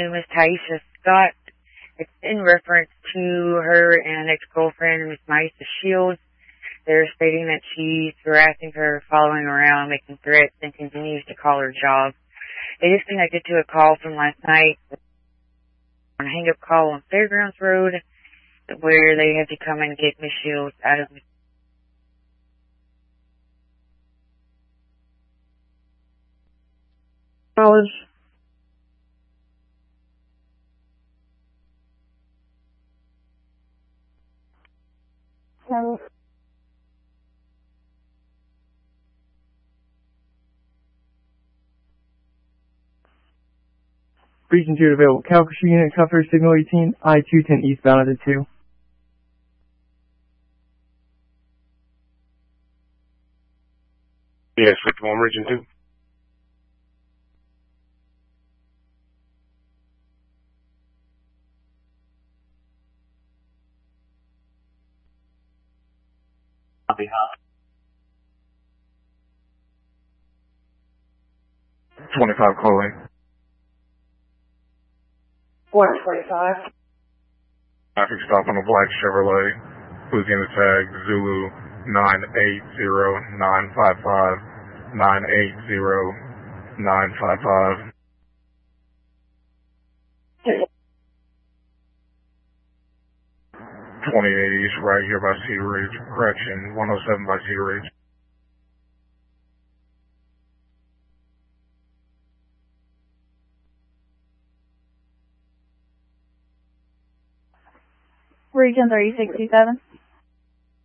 Miss Taisha Scott. It's in reference to her and an ex-girlfriend, Miss Maisha Shields. They're stating that she's harassing her, following around, making threats, and continues to call her job. They just connected to a call from last night on a hang-up call on Fairgrounds Road, where they had to come and get Miss Shields out of the college. Region 2 available. Calcasieu unit, cover signal 18, I-210 eastbound at 2. Yes, 51 Region 2. Copy, huh? 25 calling. 125. Traffic stop on a black Chevrolet. Who's in the tag? Zulu 980955. 980955. 28 East, right here by Cedar Ridge. Correction, 107 by Cedar Ridge. Region 3627.